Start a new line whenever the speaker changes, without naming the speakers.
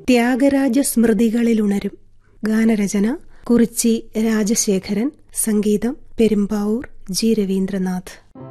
ത്യാഗരാജ സ്മൃതികളിലുണരും. ഗാനരചന കുറിച്ചി രാജശേഖരൻ. സംഗീതം പെരുമ്പാവൂർ ജി. രവീന്ദ്രനാഥ്.